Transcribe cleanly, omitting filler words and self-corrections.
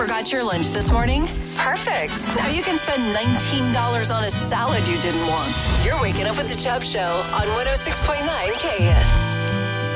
Forgot your lunch this morning? Perfect. Now you can spend $19 on a salad you didn't want. You're waking up with the Chubb Show on 106.9 KHITS.